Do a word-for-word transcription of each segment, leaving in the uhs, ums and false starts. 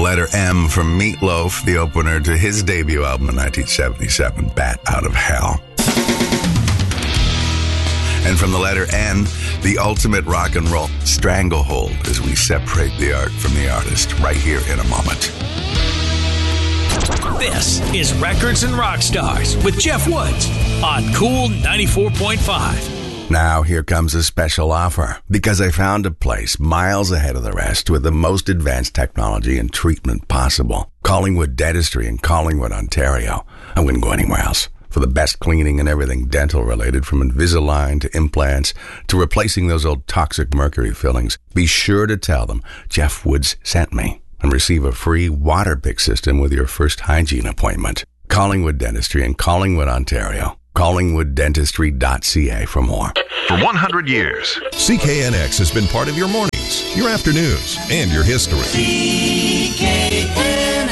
letter M from Meatloaf, the opener to his debut album in nineteen seventy-seven, Bat Out of Hell. And from the letter N, the ultimate rock and roll Stranglehold, as we separate the art from the artist right here in a moment. This is Records and Rockstars with Jeff Woods on Cool ninety-four point five. Now here comes a special offer, because I found a place miles ahead of the rest with the most advanced technology and treatment possible. Collingwood Dentistry in Collingwood, Ontario. I wouldn't go anywhere else. For the best cleaning and everything dental related, from Invisalign to implants to replacing those old toxic mercury fillings. Be sure to tell them Jeff Woods sent me and receive a free water pick system with your first hygiene appointment. Collingwood Dentistry in Collingwood, Ontario. collingwood dentistry dot c a for more. For one hundred years, C K N X has been part of your mornings, your afternoons, and your history. C K N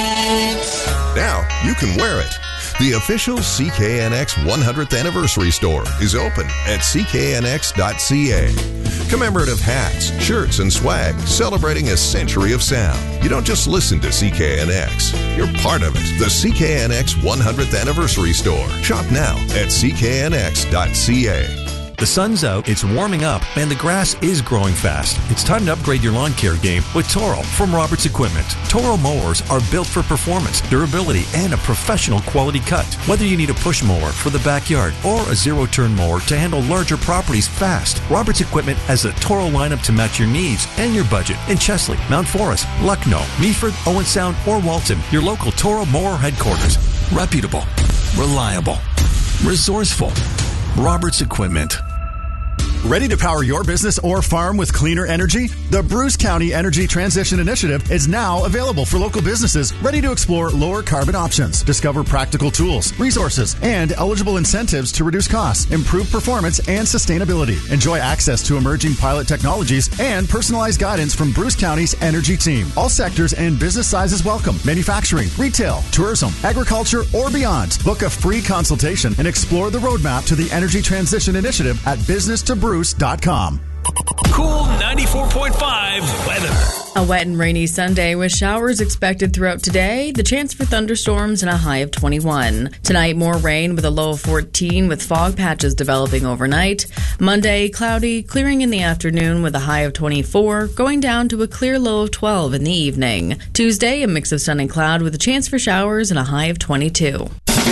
X. Now you can wear it. The official C K N X one hundredth Anniversary Store is open at c k n x dot c a. Commemorative hats, shirts, and swag celebrating a century of sound. You don't just listen to C K N X, you're part of it. The C K N X one hundredth Anniversary Store. Shop now at c k n x dot c a. The sun's out, it's warming up, and the grass is growing fast. It's time to upgrade your lawn care game with Toro from Roberts Equipment. Toro mowers are built for performance, durability, and a professional quality cut. Whether you need a push mower for the backyard or a zero-turn mower to handle larger properties fast, Roberts Equipment has a Toro lineup to match your needs and your budget in Chesley, Mount Forest, Lucknow, Meaford, Owen Sound, or Walton. Your local Toro mower headquarters. Reputable, reliable, resourceful. Roberts Equipment. Ready to power your business or farm with cleaner energy? The Bruce County Energy Transition Initiative is now available for local businesses ready to explore lower carbon options, discover practical tools, resources, and eligible incentives to reduce costs, improve performance, and sustainability. Enjoy access to emerging pilot technologies and personalized guidance from Bruce County's energy team. All sectors and business sizes welcome. Manufacturing, retail, tourism, agriculture, or beyond. Book a free consultation and explore the roadmap to the Energy Transition Initiative at business to bruce dot com. Cool ninety-four point five weather. A wet and rainy Sunday with showers expected throughout today. The chance for thunderstorms and a high of twenty-one. Tonight, more rain with a low of fourteen with fog patches developing overnight. Monday, cloudy, clearing in the afternoon with a high of twenty-four, going down to a clear low of twelve in the evening. Tuesday, a mix of sun and cloud with a chance for showers and a high of twenty-two.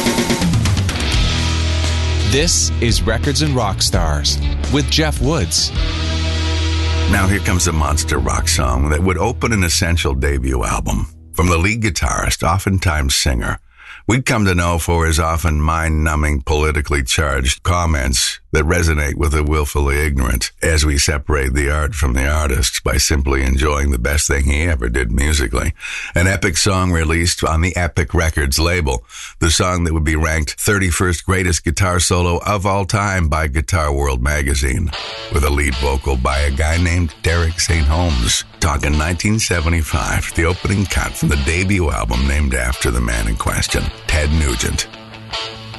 This is Records and Rockstars with Jeff Woods. Now here comes a monster rock song that would open an essential debut album. From the lead guitarist, oftentimes singer, we'd come to know for his often mind-numbing, politically charged comments that resonate with the willfully ignorant, as we separate the art from the artist by simply enjoying the best thing he ever did musically. An epic song released on the Epic Records label, the song that would be ranked thirty-first greatest guitar solo of all time by Guitar World magazine, with a lead vocal by a guy named Derek Saint Holmes. Talking nineteen seventy-five, the opening cut from the debut album named after the man in question, Ted Nugent.